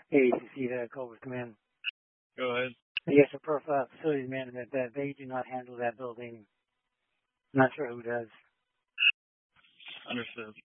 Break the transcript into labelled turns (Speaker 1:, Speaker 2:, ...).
Speaker 1: ACC that call with command.
Speaker 2: Go ahead.
Speaker 1: Yes, for profile facilities management, that they do not handle that building. I'm not sure who does.
Speaker 2: Understood.